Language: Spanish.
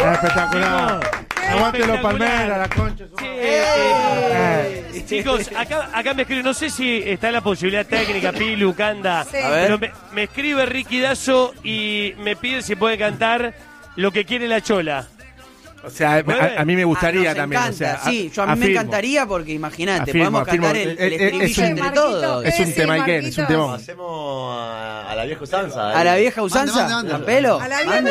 Espectacular. Aguante los Palmeras, la concha. Chicos, acá me escribe, no sé si está la posibilidad técnica, Pilu, Canda, Sí. pero me escribe Ricky Dazo y me pide si puede cantar Lo que quiere la Chola. O sea, a mí me gustaría nos también. encanta, O sea, sí, yo a mí me encantaría porque imagínate, Afirmo, podemos cantar afirmo. el estribillo entre todos. Es un tema, es un temón. Hacemos a la vieja usanza. ¿A la vieja usanza? Manda. ¿Campelo? A la vieja